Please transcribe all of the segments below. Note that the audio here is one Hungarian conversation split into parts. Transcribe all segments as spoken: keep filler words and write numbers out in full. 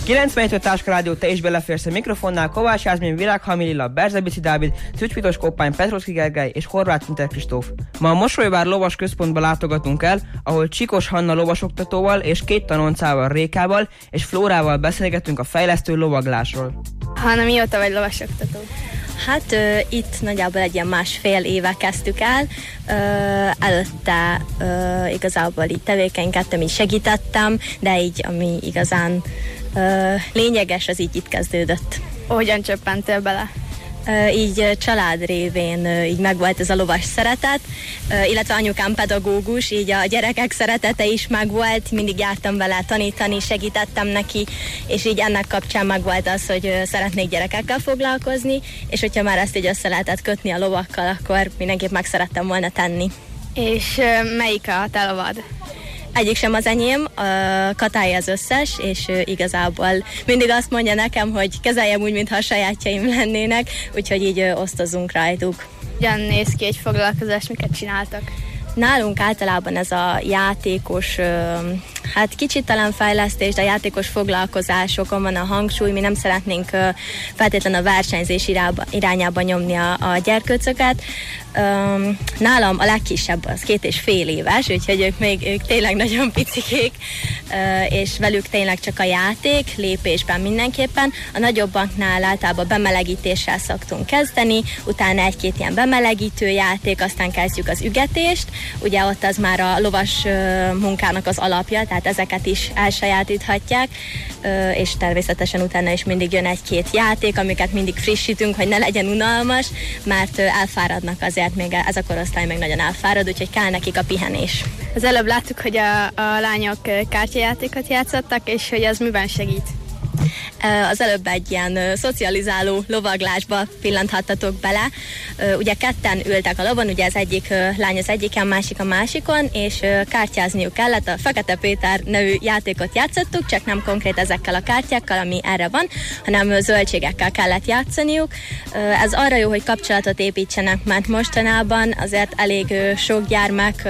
kilencvenhét öt Táska Rádió, te is beleférsz a mikrofonnál. Kovács Jászmin, Virág Hamililla, Berzebici Dávid, Szücsvitos Koppány, Petrovszki Gergely és Horváth Pinter Kristóf. Ma a Mosolyvár lovas központba látogatunk el, ahol Csikos Hanna lovasoktatóval és két tanoncával, Rékával és Flórával beszélgetünk a fejlesztő lovaglásról. Hanna, mióta vagy lovasoktató? Hát ö, itt nagyjából egy ilyen másfél éve kezdtük el. Ö, előtte ö, igazából így tevékenykedtem, így segítettem, de így ami igazán ö, lényeges, az így itt kezdődött. Hogyan csöppentél bele? Uh, így család révén uh, így megvolt ez a lovas szeretet, uh, illetve anyukám pedagógus, így a gyerekek szeretete is megvolt, mindig jártam vele tanítani, segítettem neki, és így ennek kapcsán megvolt az, hogy uh, szeretnék gyerekekkel foglalkozni, és hogyha már ezt így össze lehetett kötni a lovakkal, akkor mindenképp meg szerettem volna tenni. És uh, melyik a te lovad? Egyik sem az enyém, a Katály az összes, és igazából mindig azt mondja nekem, hogy kezeljem úgy, mintha a sajátjaim lennének, úgyhogy így osztozunk rajtuk. Hogyan néz ki egy foglalkozás, miket csináltak? Nálunk általában ez a játékos, hát kicsit talán fejlesztés, de a játékos foglalkozásokon van a hangsúly, mi nem szeretnénk feltétlenül a versenyzés irányába nyomni a, a gyerkőcöket. Nálam a legkisebb az két és fél éves, úgyhogy ők még ők tényleg nagyon picikék, és velük tényleg csak a játék, lépésben mindenképpen. A nagyobbaknál általában bemelegítéssel szoktunk kezdeni, utána egy-két ilyen bemelegítő játék, aztán kezdjük az ügetést, ugye ott az már a lovas munkának az alapja, tehát ezeket is elsajátíthatják, és természetesen utána is mindig jön egy-két játék, amiket mindig frissítünk, hogy ne legyen unalmas, mert elfáradnak azért, még ez a korosztály még nagyon elfárad, úgyhogy kell nekik a pihenés. Az előbb láttuk, hogy a, a lányok kártyajátékot játszottak, és hogy az miben segít? Az előbb egy ilyen szocializáló lovaglásba pillanthattatok bele. Ugye ketten ültek a lovon, ugye az egyik lány az egyiken, másik a másikon, és kártyázniuk kellett. A Fekete Péter nevű játékot játszottuk, csak nem konkrét ezekkel a kártyákkal, ami erre van, hanem zöldségekkel kellett játszaniuk. Ez arra jó, hogy kapcsolatot építsenek, mert mostanában azért elég sok gyermek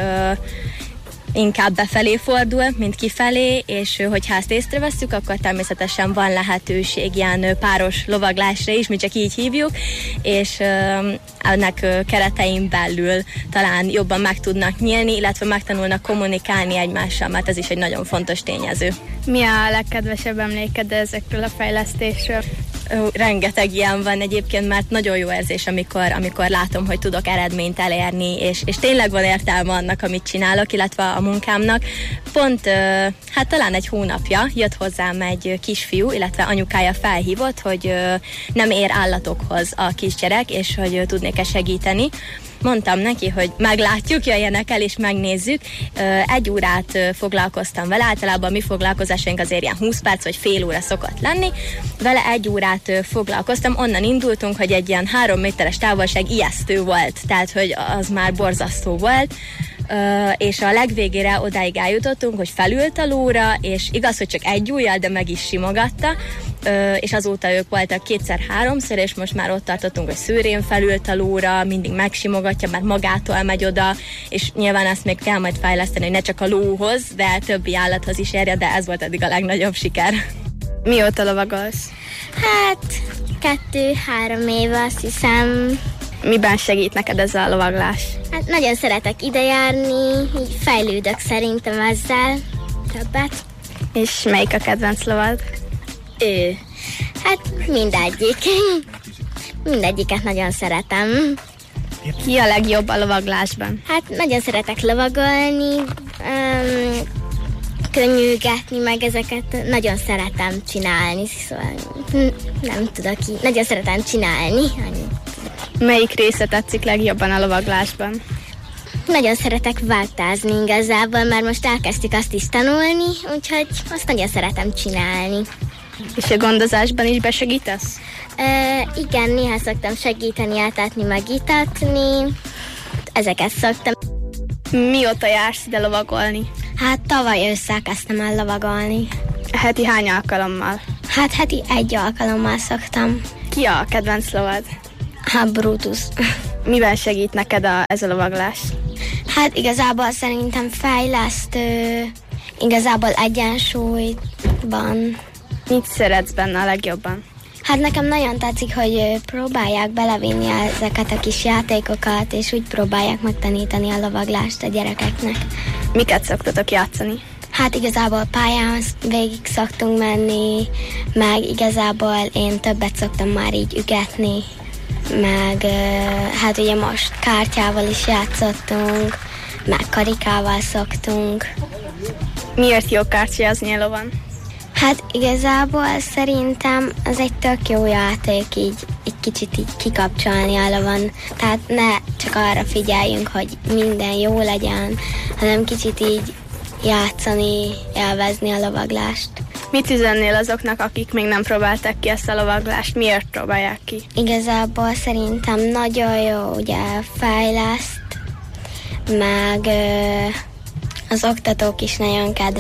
inkább befelé fordul, mint kifelé, és hogyha ezt észrevesszük, akkor természetesen van lehetőség ilyen páros lovaglásra is, mi csak így hívjuk, és ennek keretein belül talán jobban meg tudnak nyílni, illetve megtanulnak kommunikálni egymással, mert ez is egy nagyon fontos tényező. Mi a legkedvesebb emléked ezekről a fejlesztésről? Rengeteg ilyen van egyébként, mert nagyon jó érzés, amikor, amikor látom, hogy tudok eredményt elérni, és, és tényleg van értelme annak, amit csinálok, illetve a munkámnak. Pont, hát talán egy hónapja jött hozzám egy kisfiú, illetve anyukája felhívott, hogy nem ér állatokhoz a kisgyerek, és hogy tudnék-e segíteni. Mondtam neki, hogy meglátjuk, jöjjenek el és megnézzük. Egy órát foglalkoztam vele, általában mi foglalkozásaink azért ilyen húsz perc vagy fél óra szokott lenni. Vele egy órát foglalkoztam, onnan indultunk, hogy egy ilyen három méteres távolság ijesztő volt, tehát hogy az már borzasztó volt. Uh, és a legvégére odáig eljutottunk, hogy felült a lóra, és igaz, hogy csak egy ujjal, de meg is simogatta, uh, és azóta ők voltak kétszer-háromszor, és most már ott tartottunk, hogy szőrén felült a lóra, mindig megsimogatja, mert magától megy oda, és nyilván ezt még kell majd fejleszteni, hogy ne csak a lóhoz, de többi állathoz is érje, de ez volt eddig a legnagyobb siker. Mióta lovagolsz? Hát kettő-három éve, azt hiszem. Miben segít neked ez a lovaglás? Hát nagyon szeretek idejárni, így fejlődök szerintem ezzel többet. És melyik a kedvenc lovad? Ő. Hát mindegyik. Mindegyiket nagyon szeretem. Ki a legjobb a lovaglásban? Hát nagyon szeretek lovagolni, um, könnyűgetni, meg ezeket nagyon szeretem csinálni, szóval nem tudok így, nagyon szeretem csinálni. Melyik része tetszik legjobban a lovaglásban? Nagyon szeretek váltázni igazából, mert most elkezdtük azt is tanulni, úgyhogy azt nagyon szeretem csinálni. És a gondozásban is besegítesz? E, igen, néha szoktam segíteni, átadni, meg itatni. Ezeket szoktam. Mióta jársz ide lovagolni? Hát tavaly ősszel kezdtem el lovagolni. Heti hány alkalommal? Hát heti egy alkalommal szoktam. Ki a kedvenc lovad? Hát Brutus. Miben segít neked a, ez a lovaglás? Hát igazából szerintem fejlesztő, igazából egyensúlyban Mit szeretsz benne a legjobban? Hát nekem nagyon tetszik, hogy próbálják belevinni ezeket a kis játékokat, és úgy próbálják megtanítani a lovaglást a gyerekeknek. Miket szoktatok játszani? Hát igazából pályán végig szoktunk menni, meg igazából én többet szoktam már így ügetni, meg hát ugye most kártyával is játszottunk, meg karikával szoktunk. Miért jó kártyázni a lovon? Hát igazából szerintem az egy tök jó játék így egy kicsit így kikapcsolni a lovon. Tehát ne csak arra figyeljünk, hogy minden jó legyen, hanem kicsit így játszani, élvezni a lovaglást. Mit üzennél azoknak, akik még nem próbálták ki ezt a lovaglást? Miért próbálják ki? Igazából szerintem nagyon jó, ugye fejleszt, meg az oktatók is nagyon kedvelik.